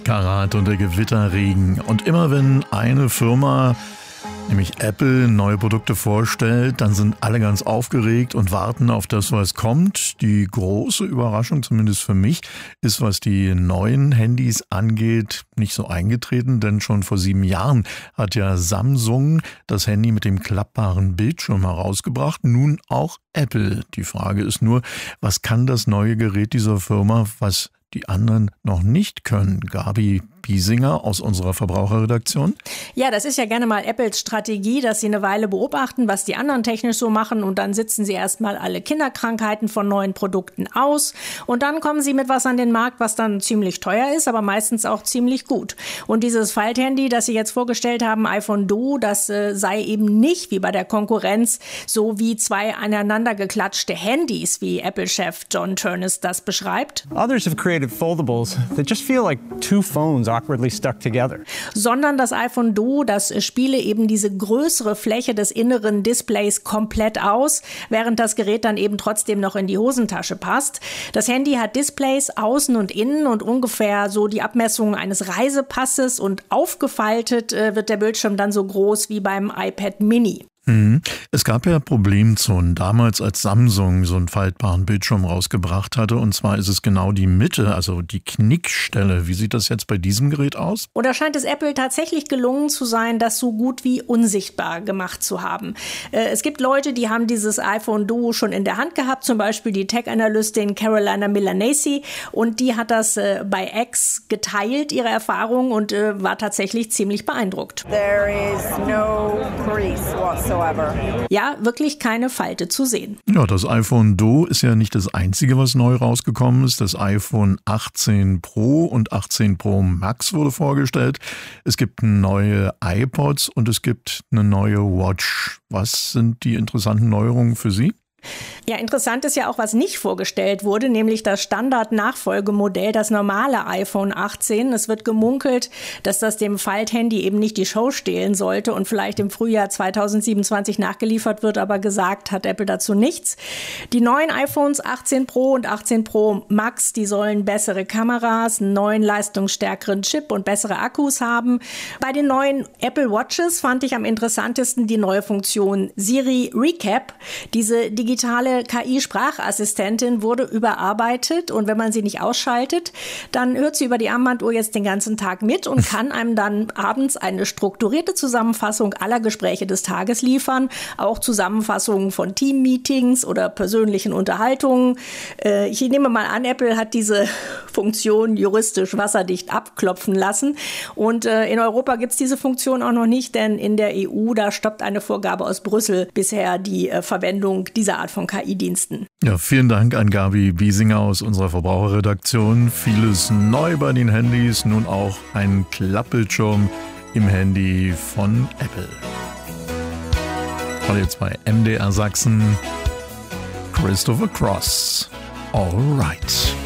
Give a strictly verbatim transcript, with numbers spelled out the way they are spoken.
Karat und der Gewitterregen. Und immer wenn eine Firma, nämlich Apple, neue Produkte vorstellt, dann sind alle ganz aufgeregt und warten auf das, was kommt. Die große Überraschung, zumindest für mich, ist, was die neuen Handys angeht, nicht so eingetreten, denn schon vor sieben Jahren hat ja Samsung das Handy mit dem klappbaren Bildschirm herausgebracht, nun auch Apple. Die Frage ist nur, was kann das neue Gerät dieser Firma, was die anderen noch nicht können? Gabi Biesinger aus unserer Verbraucherredaktion. Ja, das ist ja gerne mal Apples Strategie, dass sie eine Weile beobachten, was die anderen technisch so machen, und dann sitzen sie erstmal alle Kinderkrankheiten von neuen Produkten aus und dann kommen sie mit was an den Markt, was dann ziemlich teuer ist, aber meistens auch ziemlich gut. Und dieses Falthandy, das sie jetzt vorgestellt haben, iPhone Duo, das äh, sei eben nicht wie bei der Konkurrenz so wie zwei aneinander geklatschte Handys, wie Apple-Chef John Ternus das beschreibt. Others have created foldables that just feel like two phones awkwardly stuck together. Sondern das iPhone Duo, das spiele eben diese größere Fläche des inneren Displays komplett aus, während das Gerät dann eben trotzdem noch in die Hosentasche passt. Das Handy hat Displays außen und innen und ungefähr so die Abmessungen eines Reisepasses, und aufgefaltet äh, wird der Bildschirm dann so groß wie beim iPad Mini. Es gab ja Problemzonen damals, als Samsung so einen faltbaren Bildschirm rausgebracht hatte. Und zwar ist es genau die Mitte, also die Knickstelle. Wie sieht das jetzt bei diesem Gerät aus? Oder scheint es Apple tatsächlich gelungen zu sein, das so gut wie unsichtbar gemacht zu haben? Äh, es gibt Leute, die haben dieses iPhone Duo schon in der Hand gehabt, zum Beispiel die Tech-Analystin Carolina Milanesi. Und die hat das äh, bei X geteilt, ihre Erfahrung, und äh, war tatsächlich ziemlich beeindruckt. There is no crease whatsoever. Ja, wirklich keine Falte zu sehen. Ja, das iPhone Duo ist ja nicht das einzige, was neu rausgekommen ist. Das iPhone achtzehn Pro und achtzehn Pro Max wurde vorgestellt. Es gibt neue iPods und es gibt eine neue Watch. Was sind die interessanten Neuerungen für Sie? Ja, interessant ist ja auch, was nicht vorgestellt wurde, nämlich das Standard-Nachfolgemodell, das normale iPhone achtzehn. Es wird gemunkelt, dass das dem Falthandy eben nicht die Show stehlen sollte und vielleicht im Frühjahr zweitausendsiebenundzwanzig nachgeliefert wird, aber gesagt hat Apple dazu nichts. Die neuen iPhones achtzehn Pro und achtzehn Pro Max, die sollen bessere Kameras, einen neuen leistungsstärkeren Chip und bessere Akkus haben. Bei den neuen Apple Watches fand ich am interessantesten die neue Funktion Siri Recap. Diese digitale K I-Sprachassistentin wurde überarbeitet, und wenn man sie nicht ausschaltet, dann hört sie über die Armbanduhr jetzt den ganzen Tag mit und kann einem dann abends eine strukturierte Zusammenfassung aller Gespräche des Tages liefern, auch Zusammenfassungen von Team-Meetings oder persönlichen Unterhaltungen. Äh, ich nehme mal an, Apple hat diese Funktion juristisch wasserdicht abklopfen lassen, und äh, in Europa gibt es diese Funktion auch noch nicht, denn in der E U, da stoppt eine Vorgabe aus Brüssel bisher die äh, Verwendung dieser Art von K I-Diensten. Ja, vielen Dank an Gabi Biesinger aus unserer Verbraucherredaktion. Vieles neu bei den Handys, nun auch ein Klappbildschirm im Handy von Apple. Und jetzt bei M D R Sachsen, Christopher Cross. All right.